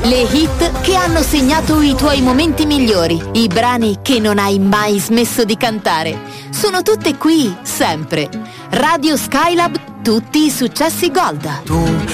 Le hit che hanno segnato i tuoi momenti migliori, i brani che non hai mai smesso di cantare. Sono tutte qui, sempre. Radio Skylab, tutti i successi Gold. Tu